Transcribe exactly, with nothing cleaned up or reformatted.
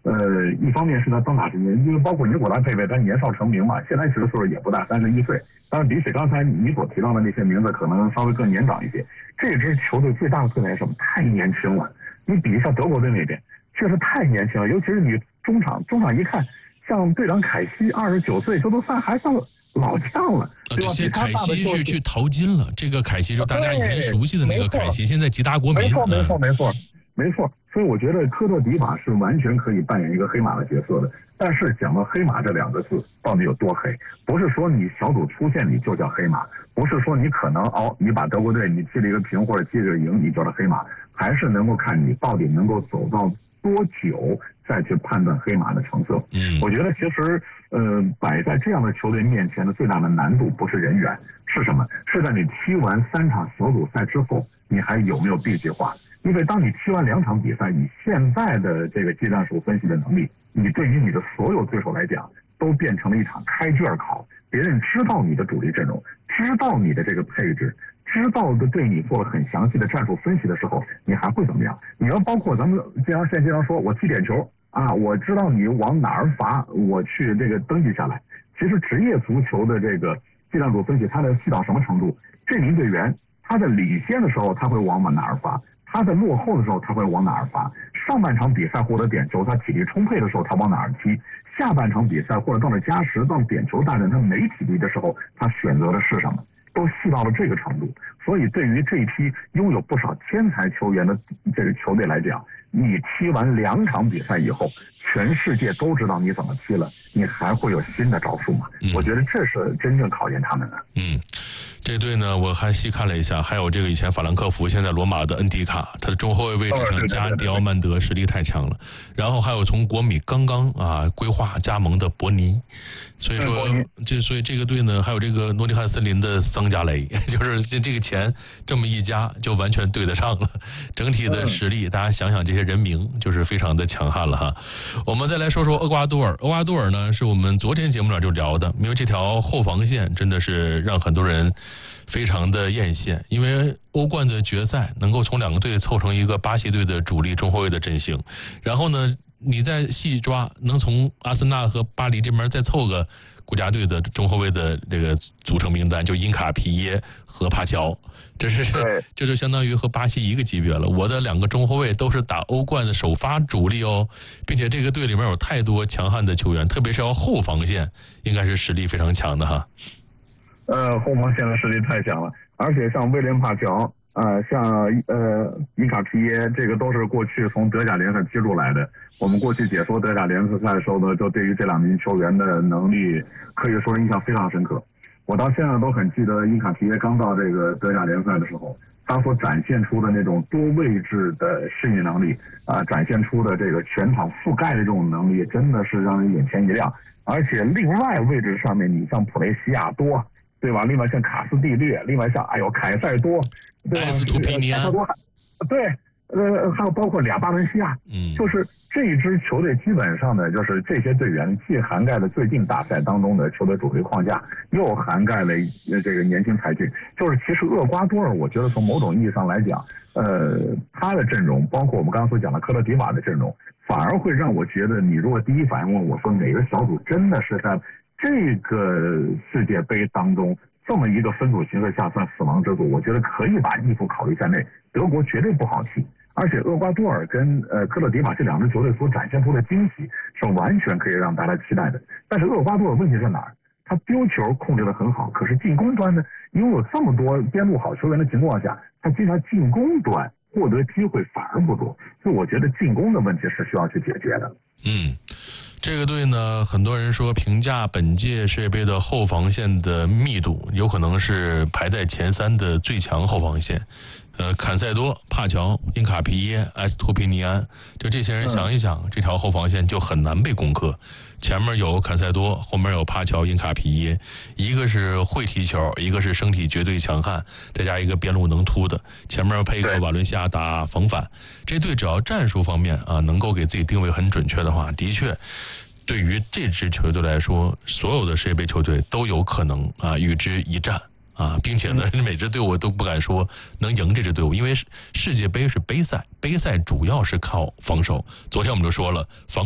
呃，一方面是他当打之年，因为包括尼古拉佩佩，他年少成名嘛，现在其实岁数也不大，三十一岁。但是比起刚才你所提到的那些名字，可能稍微更年长一些。这支球队最大的特点是什么？太年轻了。你比一下德国队那边，确实太年轻了，尤其是你中场，中场一看，像队长凯西，二十九岁，这都算还算老将了，对吧？ 这凯西是去淘金了，这个凯西就大家以前熟悉的那个凯西，现在吉达国民。 没错，没错，没错，没错。所以我觉得科特迪瓦是完全可以扮演一个黑马的角色的。但是讲到黑马这两个字到底有多黑，不是说你小组出线你就叫黑马，不是说你可能哦你把德国队你踢了一个平或者踢了一个赢你叫了黑马，还是能够看你到底能够走到多久再去判断黑马的成色。 嗯， 我觉得其实呃摆在这样的球队面前的最大的难度不是人员，是什么？是在你踢完三场小组赛之后，你还有没有 B 计划？因为当你踢完两场比赛，以现在的这个技战术分析的能力，你对于你的所有对手来讲，都变成了一场开卷考。别人知道你的主力阵容，知道你的这个配置，知道的对你做了很详细的战术分析的时候，你还会怎么样？你要包括咱们经常现在经常说，我踢点球啊，我知道你往哪儿罚，我去这个登记下来。其实职业足球的这个技战术分析，它的细到什么程度？这名队员他在领先的时候，他会往哪儿罚？他在落后的时候，他会往哪儿罚？上半场比赛获得点球，他体力充沛的时候，他往哪儿踢？下半场比赛或者到了加时、到点球大战，他没体力的时候，他选择的是什么？都细到了这个程度。所以，对于这一批拥有不少天才球员的这个球队来讲，你踢完两场比赛以后，全世界都知道你怎么踢了，你还会有新的招数吗？嗯、我觉得这是真正考验他们的。 嗯。这队呢，我还细看了一下，还有这个以前法兰克福，现在罗马的恩迪卡，他的中后卫位置上加迪奥曼德实力太强了。然后还有从国米刚刚啊规划加盟的伯尼，所以说这所以这个队呢，还有这个诺丁汉森林的桑加雷，就是这这个钱这么一加就完全对得上了。整体的实力，大家想想这些人名就是非常的强悍了哈。我们再来说说厄瓜多尔，厄瓜多尔呢是我们昨天节目上就聊的，因为这条后防线真的是让很多人非常的艳羡，因为欧冠的决赛能够从两个队凑成一个巴西队的主力中后卫的阵型，然后呢，你再细抓，能从阿森纳和巴黎这边再凑个国家队的中后卫的这个组成名单，就因卡皮耶和帕乔，这是这就相当于和巴西一个级别了。我的两个中后卫都是打欧冠的首发主力哦，并且这个队里面有太多强悍的球员，特别是要后防线，应该是实力非常强的哈。 呃，后防线的实力太强了，而且像威廉帕乔啊、呃，像呃伊卡皮耶，这个都是过去从德甲联赛踢出来的。我们过去解说德甲联赛的时候呢，就对于这两名球员的能力可以说印象非常深刻。我到现在都很记得伊卡皮耶刚到这个德甲联赛的时候，他所展现出的那种多位置的适应能力啊、呃，展现出的这个全场覆盖的这种能力，真的是让人眼前一亮。而且另外位置上面，你像普雷西亚多。对吧？另外像卡斯蒂略，另外像哎呦凯塞多，对吧？ 埃斯图皮尼安， 对，呃，还有包括俩巴伦西亚， 嗯， 就是这一支球队基本上呢，就是这些队员既涵盖了最近大赛当中的球队主力框架，又涵盖了这个年轻才俊。就是其实厄瓜多尔，我觉得从某种意义上来讲，呃，他的阵容，包括我们刚刚所讲的科特迪瓦的阵容，反而会让我觉得，你如果第一反应问我说哪个小组真的是在这个世界杯当中这么一个分组形式下算死亡之组，我觉得可以把意图考虑在内。德国绝对不好踢，而且厄瓜多尔跟呃科特迪瓦这两支球队所展现出的惊喜是完全可以让大家期待的。但是厄瓜多尔问题在哪儿？他丢球控制得很好，可是进攻端呢，因为有这么多边路好球员的情况下，他经常进攻端获得机会反而不多，所以我觉得进攻的问题是需要去解决的。 嗯。这个队呢，很多人说评价本届世界杯的后防线的密度，有可能是排在前三的最强后防线。呃，坎塞多、帕乔、因卡皮耶、埃斯图皮尼安，就这些人想一想，嗯、这条后防线就很难被攻克。前面有坎塞多，后面有帕乔、因卡皮耶，一个是会踢球，一个是身体绝对强悍，再加一个边路能突的，前面配一个瓦伦西亚打防反。这队只要战术方面啊，能够给自己定位很准确的话，的确。对于这支球队来说，所有的世界杯球队都有可能啊与之一战啊，并且呢，每支队伍都不敢说能赢这支队伍，因为世界杯是杯赛，杯赛主要是靠防守。昨天我们就说了，防